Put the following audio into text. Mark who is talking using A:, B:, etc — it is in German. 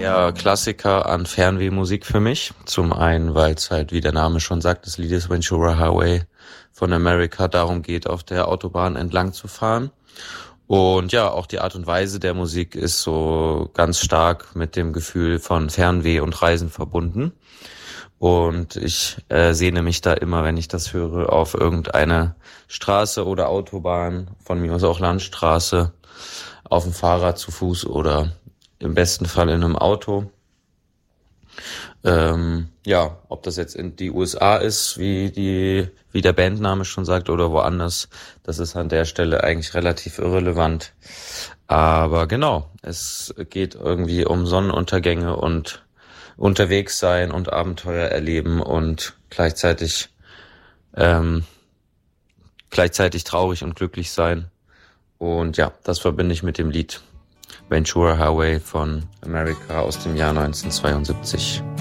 A: der Klassiker an Fernwehmusik für mich. Zum einen, weil es halt, wie der Name schon sagt, das Lied ist Ventura Highway von America, darum geht, auf der Autobahn entlang zu fahren. Und ja, auch die Art und Weise der Musik ist so ganz stark mit dem Gefühl von Fernweh und Reisen verbunden. Und ich sehne mich da immer, wenn ich das höre, auf irgendeine Straße oder Autobahn, von mir aus auch Landstraße, auf dem Fahrrad, zu Fuß oder im besten Fall in einem Auto. Ja, ob das jetzt in die USA ist, wie der Bandname schon sagt, oder woanders, das ist an der Stelle eigentlich relativ irrelevant. Aber genau, es geht irgendwie um Sonnenuntergänge und unterwegs sein und Abenteuer erleben und gleichzeitig traurig und glücklich sein. Und ja, das verbinde ich mit dem Lied Ventura Highway von America aus dem Jahr 1972.